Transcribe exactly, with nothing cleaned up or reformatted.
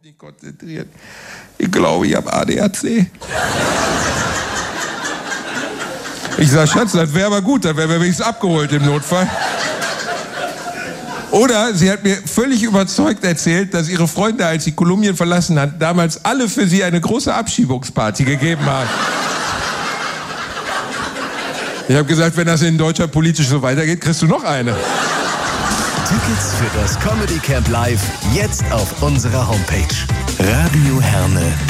Nicht konzentriert. Ich glaube, ich habe A D H C. Ich sag, Schatz, das wäre aber gut, dann wären wir wenigstens abgeholt im Notfall. Oder sie hat mir völlig überzeugt erzählt, dass ihre Freunde, als sie Kolumbien verlassen hat, damals alle für sie eine große Abschiebungsparty gegeben haben. Ich habe gesagt, wenn das in Deutschland politisch so weitergeht, kriegst du noch eine. Tickets für das Comedy Camp Live jetzt auf unserer Homepage radio herne punkt de.